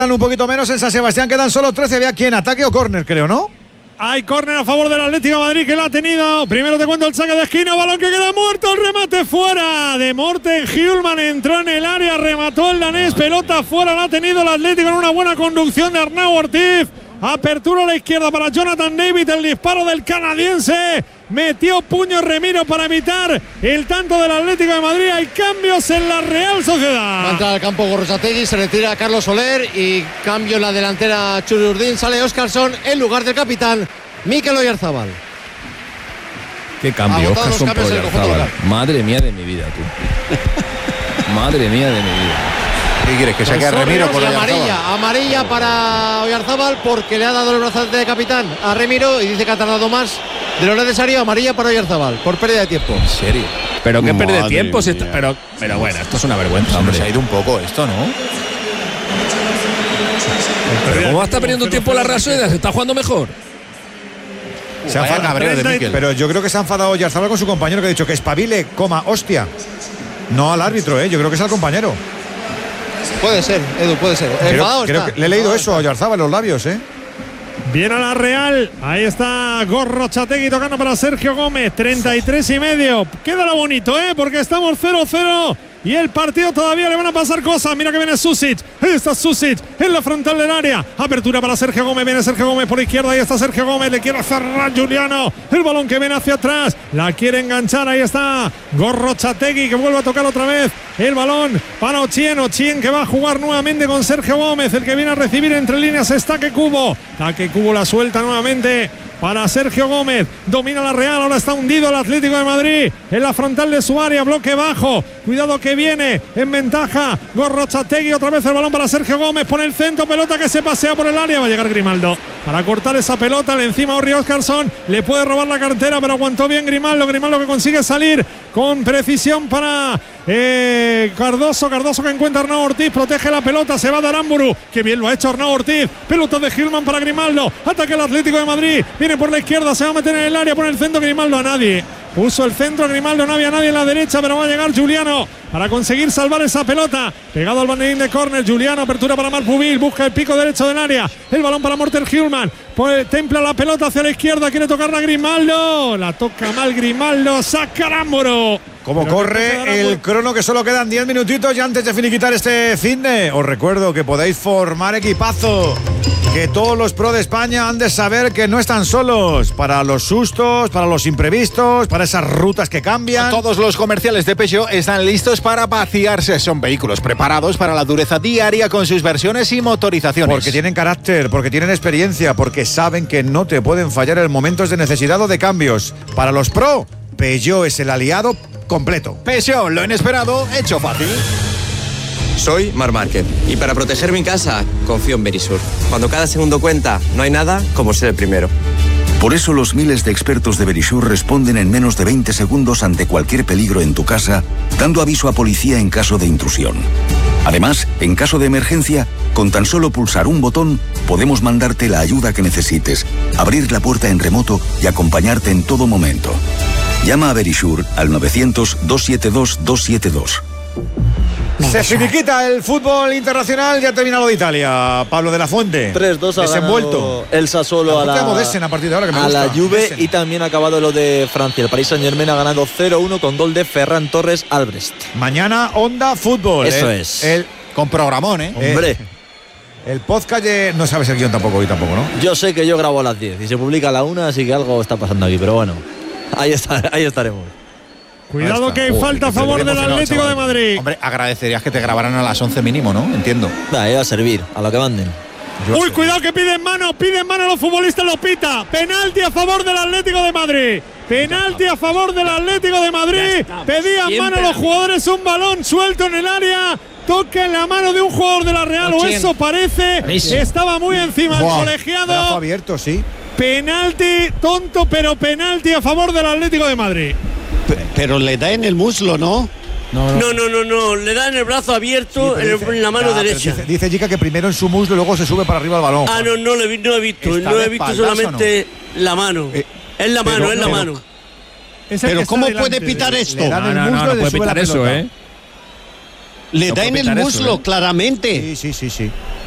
Un poquito menos en San Sebastián, quedan solo 13. Ve aquí en ataque o córner, creo, ¿no? Hay córner a favor del Atlético de Madrid que la ha tenido. Primero te cuento el saque de esquina, balón que queda muerto, el remate fuera de Morten Hjulmand, entró en el área, remató el danés, pelota fuera, la ha tenido el Atlético en una buena conducción de Arnau Ortiz. Apertura a la izquierda para Jonathan David, el disparo del canadiense. Metió puño Remiro para evitar el tanto del Atlético de Madrid. Hay cambios en la Real Sociedad. Va a entrar al campo Gorrotxategi, se retira Carlos Soler y cambio en la delantera Txuri Urdin. Sale Óscarsson en lugar del capitán Mikel Oyarzabal. Qué cambio, Óscarsson por Oyarzabal. Madre mía de mi vida, tú. Madre mía de mi vida. ¿Qué quieres? Que saque a Remiro por amarilla para Oyarzabal porque le ha dado el brazalete de capitán a Remiro y dice que ha tardado más de lo necesario. Amarilla para Oyarzabal por pérdida de tiempo. ¿En serio? Pero qué pérdida de tiempo. Pero bueno, esto es una vergüenza, hombre. Se ha ido un poco esto, ¿no? Pero ¿cómo va a estar perdiendo tiempo la Real Sociedad? ¿Se está jugando mejor? Se ha enfadado de Mikel. Pero yo creo que se ha enfadado Oyarzabal con su compañero, que ha dicho que espabile, hostia. No al árbitro, yo creo que es al compañero. Puede ser, Edu, puede ser. Creo que le he leído eso a Oyarzabal en los labios, Viene a la Real, ahí está Gorrotxategi tocando para Sergio Gómez, 33,5. Quédalo bonito, porque estamos 0-0 y el partido todavía le van a pasar cosas. Mira que viene Susic, ahí está Susic en la frontal del área. Apertura para Sergio Gómez, viene Sergio Gómez por izquierda, ahí está Sergio Gómez, le quiere cerrar Juliano. El balón que viene hacia atrás, la quiere enganchar, ahí está Gorrotxategi que vuelve a tocar otra vez. El balón para Ochien que va a jugar nuevamente con Sergio Gómez, el que viene a recibir entre líneas está Taque Kubo la suelta nuevamente para Sergio Gómez, domina la Real, ahora está hundido el Atlético de Madrid en la frontal de su área, bloque bajo, cuidado que viene en ventaja Gorrotxategi, otra vez el balón para Sergio Gómez, pone el centro, pelota que se pasea por el área, va a llegar Grimaldo para cortar esa pelota, le encima Orri Óscarsson, le puede robar la cartera pero aguantó bien Grimaldo que consigue salir con precisión para Cardoso que encuentra a Arnau Ortiz, protege la pelota, se va de Aramburu, que bien lo ha hecho Arnau Ortiz, pelota de Hjulmand para Grimaldo, ataque el Atlético de Madrid, viene por la izquierda, se va a meter en el área, pone el centro Grimaldo, a nadie, puso el centro Grimaldo, no había nadie en la derecha, pero va a llegar Juliano para conseguir salvar esa pelota, pegado al banderín de córner, Juliano, apertura para Marc Pubil, busca el pico derecho del área, el balón para Morten Hjulmand, templa la pelota hacia la izquierda, quiere tocarla a Grimaldo, la toca mal Grimaldo, saca Aramburu. Como corre el crono, que solo quedan 10 minutitos y antes de finiquitar este finde, os recuerdo que podéis formar equipazo, que todos los pro de España han de saber que no están solos para los sustos, para los imprevistos, para esas rutas que cambian. Todos los comerciales de Peugeot están listos para vaciarse. Son vehículos preparados para la dureza diaria con sus versiones y motorizaciones. Porque tienen carácter, porque tienen experiencia, porque saben que no te pueden fallar en momentos de necesidad o de cambios. Para los pro, Peugeot es el aliado completo. Peugeot, lo inesperado, hecho fácil. Soy Marc Márquez y para proteger mi casa confío en Verisur. Cuando cada segundo cuenta, no hay nada como ser el primero. Por eso los miles de expertos de Verisur responden en menos de 20 segundos ante cualquier peligro en tu casa, dando aviso a policía en caso de intrusión. Además, en caso de emergencia, con tan solo pulsar un botón, podemos mandarte la ayuda que necesites, abrir la puerta en remoto y acompañarte en todo momento. Llama a Verisur al 900-272-272. Se finiquita el fútbol internacional, ya ha terminado de Italia. Pablo de la Fuente. 3-2 ha desenvuelto el Sassuolo a la Juve Modessen. Y también ha acabado lo de Francia. El Paris Saint-Germain ha ganado 0-1 con gol de Ferran Torres Albrecht. Mañana Onda Fútbol. Eso es. Con programón, Hombre. El podcast no sabes el guión tampoco, hoy tampoco, ¿no? Yo sé que yo grabo a las 10 y se publica a la 1, así que algo está pasando aquí, pero bueno, ahí estaremos. Cuidado que hay falta a favor del Atlético de Madrid. Hombre, agradecerías que te grabaran a las 11 mínimo, ¿no? Entiendo. Iba a servir, a lo que manden. Uy, cuidado que piden mano los futbolistas, lo pita. Penalti a favor del Atlético de Madrid. Penalti a favor del Atlético de Madrid. Pedían mano los jugadores, un balón suelto en el área. Toca en la mano de un jugador de la Real, o eso parece. Estaba muy encima el colegiado. Brazo abierto, sí. Penalti, tonto, pero penalti a favor del Atlético de Madrid. Pero le da en el muslo, ¿no? No, le da en el brazo abierto, sí, en la mano derecha. Dice Jica que primero en su muslo y luego se sube para arriba el balón. No lo he visto. No he visto solamente la mano. Es la mano. Pero ¿cómo puede pitar esto? No puede pitar eso, Le da en el muslo, claramente. Sí.